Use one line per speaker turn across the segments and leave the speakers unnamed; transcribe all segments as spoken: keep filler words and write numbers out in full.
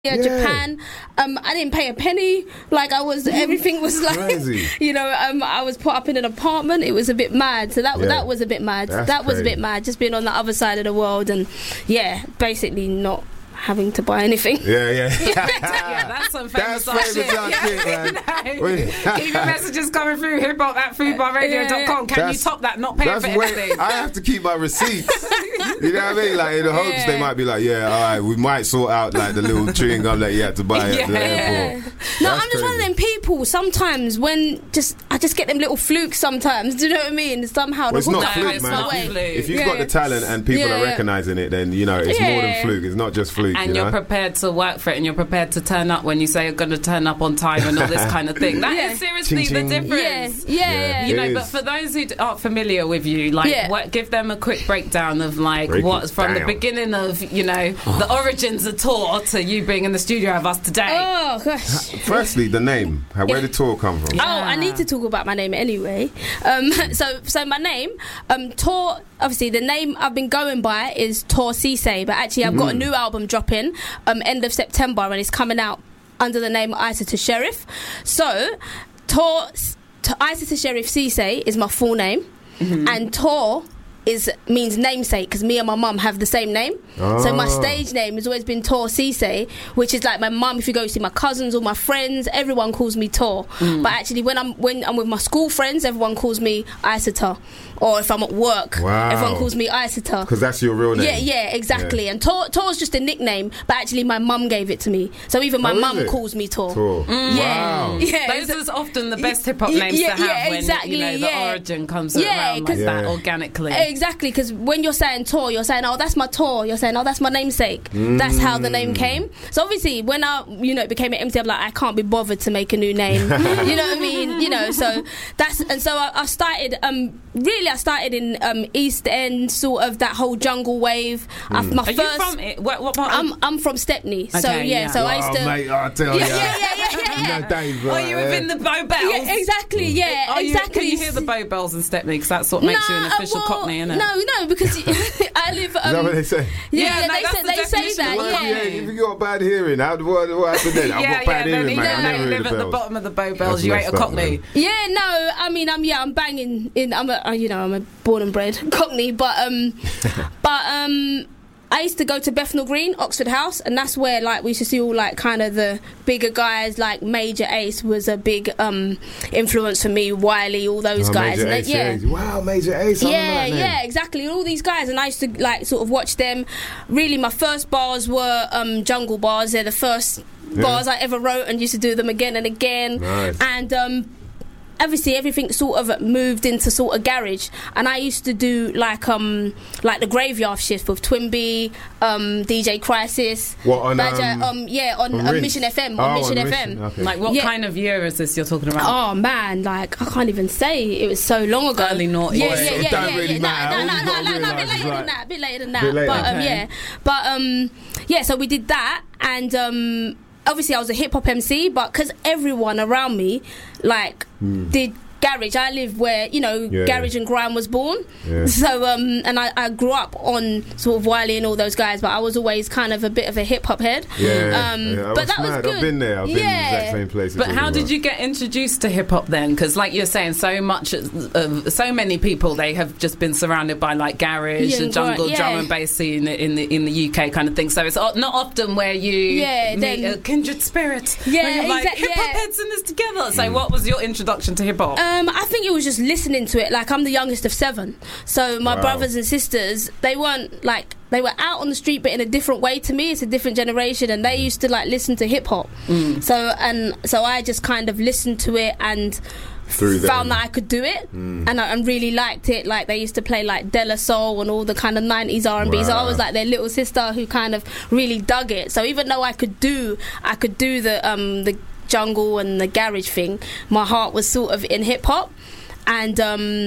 Yeah, yeah, Japan. Um, I didn't pay a penny. Like I was, everything was like,
crazy.
You know, um, I was put up in an apartment. It was a bit mad. So that
Yeah.
that was a bit mad.
That's
that was a
crazy.
bit mad. Just being on the other side of the world and yeah, basically not having to buy anything.
Yeah, yeah.
Yeah, that's some famous
That's
ass shit.
famous ass shit, man.
No.
Wait.
Keep your messages coming through hip hop at foodbar radio dot com. Can
That's-
you top that? Not paying
That's
for
where
anything.
I have to keep my receipts. You know what I mean? Like in the hopes
Yeah.
they might be like, yeah, all right, we might sort out like the little chewing gum that you had to buy at the
Yeah.
airport.
No,
That's
I'm just one of
crazy.
them people. Sometimes when just I just get them little flukes. Sometimes, do you know what I mean? Somehow
Well, it's
the hook
not
No,
fluke,
it's
man.
not
If, you,
fluke.
if you've
Yeah,
got the
yeah.
talent and people
Yeah,
are
yeah.
recognising it, then you know it's more than
Yeah.
fluke. It's not just fluke.
And
you
you're
know?
prepared to work for it, and you're prepared to turn up when you say you're going to turn up on time and all this kind of thing. That
Yeah.
is seriously
Ching,
the
ching.
difference.
Yeah, yeah,
Yeah.
yeah.
You
It
know,
is.
but for those who aren't familiar with you, like,
Yeah.
what, give them a quick breakdown of like
Break
what's
it
from the
down.
beginning of, you know, the origins of tour to you being in the studio with us today.
Oh gosh.
Firstly, the name. How, where did tour come from?
Oh, I need to talk about my name anyway. Um, so, so my name, um, Tor. Obviously, the name I've been going by is Tor Cisse, but actually, I've got a new album dropping um, end of September, and it's coming out under the name Isata Sheriff. So, Tor, T- Isata Sheriff Cisse is my full name, and Tor is means namesake because me and my mum have the same name. So my
Oh.
stage name has always been Tor Cisse, which is like my mum. If you go see my cousins or my friends, everyone calls me Tor. But actually, when I'm when I'm with my school friends, everyone calls me Isata. Or if I'm at work,
Wow.
everyone calls me Isata.
Because that's your real name.
Yeah, yeah, exactly.
Yeah.
And Tor Tor's just a nickname, but actually my mum gave it to me. So even my
Oh, is
mum
it?
calls me Tor.
Tour.
Yeah.
Wow.
Yeah.
Those
so-
is often the best hip hop
Y-
names
yeah,
to have
yeah,
when
exactly,
you know the
yeah.
origin comes
Yeah,
around like
'cause-
that
Yeah.
organically.
Exactly, because when you're saying Tor, you're saying, oh, that's my Tor. You're saying, oh, that's my namesake. That's how the name came. So obviously, when I, you know, became an M C, I'm like, I can't be bothered to make a new name. You know what I mean? You know, so that's, and so I, I started, um, really, I started in um, East End, sort of that whole jungle wave. I, my
Are
first,
you from it? What, what part?
I'm, I'm from Stepney. so
Okay,
yeah,
yeah.
so I used
Oh,
to.
mate, I tell
Yeah,
you.
yeah, yeah, yeah, yeah,
You
yeah.
know Dave,
Are
right?
you within the Bow Bells?
Yeah, exactly, yeah,
Are you,
exactly.
Can you hear the Bow Bells in Stepney? Because that's what makes you an
Nah,
official
well,
Cockney, innit?
No, no, because I live. Um,
Is that what they say?
Yeah,
Yeah,
yeah,
no,
they,
that's
say,
the
they say
definition
that.
of
Well,
Yeah.
yeah, if you got bad hearing, how, what, what happened then? I've
Yeah,
got bad
yeah,
hearing,
no,
mate.
no,
I've
no,
never
you
heard
live
the
at the
bells.
bottom of the Bow Bells.
That's
You ain't
messed
a
up,
Cockney.
man.
Yeah, no, I mean, I'm yeah, I'm banging in. I'm a, uh, you know, I'm a born and bred Cockney, but um, but um, I used to go to Bethnal Green, Oxford House, and that's where like we used to see all like kind of the bigger guys. Like Major Ace was a big um influence for me. Wiley, all those
Oh,
guys,
Major
and
Ace,
they- yeah.
yeah. Wow, Major Ace. I remember
Yeah,
that name.
yeah, exactly. All these guys, and I used to like sort of watch them. Really, my first bars were um, jungle bars. They're the first
Yeah.
bars I ever wrote, and used to do them again and again.
Nice.
And um, obviously, everything sort of moved into sort of garage. And I used to do like um like the graveyard shift with Twinbee, um, D J Crisis.
What, on,
Badger,
um,
um, yeah, on,
on
on
Rinse?
Mission F M.
Oh,
On
on
Mission F
Mission,
M.
okay.
Like, what
Yeah.
kind of year is this you're talking about?
Oh man, like I can't even say. It was so long ago.
Early noughties.
Yeah,
Boy,
yeah,
it
yeah,
don't
yeah,
really
yeah.
matter.
No,
All
no,
you
no,
gotta
no, no, no, a
realise
bit
is
later
like-
than that. A bit later than that.
Bit later.
But um,
Okay.
yeah, but um, yeah. So we did that, and um, obviously I was a hip hop M C, but because everyone around me, like, did garage. I live where, you know,
Yeah.
garage and grime was born.
Yeah.
So um, and I, I grew up on sort of Wiley and all those guys, but I was always kind of a bit of a hip hop head.
Yeah,
Um,
yeah, I
but
was
that was
mad.
good.
I've been there. I've been in the
Yeah.
exact same place.
But how did you get introduced to hip hop then? Because, like you're saying, so much, uh, so many people, they have just been surrounded by like garage
Yeah,
and jungle,
yeah.
drum and bass scene in the in the U K kind of thing. So it's o- not often where you
Yeah,
meet
then-
a kindred spirit.
Yeah,
where you're like
exact-
hip hop
yeah.
heads in this together. So what was your introduction to hip hop?
Um, I think it was just listening to it. Like, I'm the youngest of seven, so my
Wow.
brothers and sisters, they weren't like they were out on the street, but in a different way to me. It's a different generation, and they used to like listen to hip hop. So and so I just kind of listened to it and
Through
found
them.
that I could do it, and I and really liked it. Like, they used to play like De La Soul and all the kind of nineties R and B. So I
Wow.
was like their little sister who kind of really dug it. So even though I could do, I could do the um the jungle and the garage thing, my heart was sort of in hip hop. And um,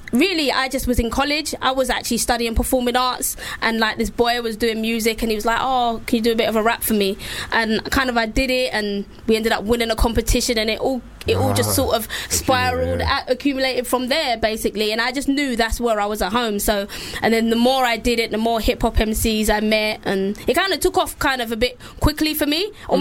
really, I just was in college. I was actually studying performing arts, and like this boy was doing music, and he was like, "Oh, can you do a bit of a rap for me?" And kind of I did it, and we ended up winning a competition, and it all it all just sort of spiraled,
yeah.
a- accumulated from there, basically. And I just knew that's where I was at home. So, and then the more I did it, the more hip hop M Cs I met, and it kind of took off kind of a bit quickly for me.